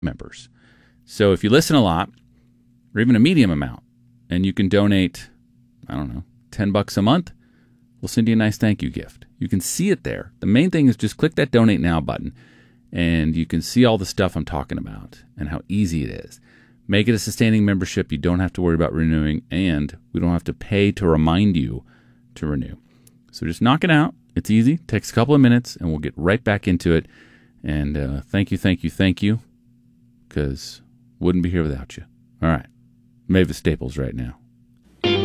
members. So if you listen a lot, or even a medium amount, and you can donate, I don't know, $10 a month, we'll send you a nice thank you gift. You can see it there. The main thing is just click that Donate Now button, and you can see all the stuff I'm talking about and how easy it is. Make it a sustaining membership. You don't have to worry about renewing, and we don't have to pay to remind you to renew. So just knock it out. It's easy. Takes a couple of minutes, and we'll get right back into it. And thank you, because wouldn't be here without you. All right. Mavis Staples right now.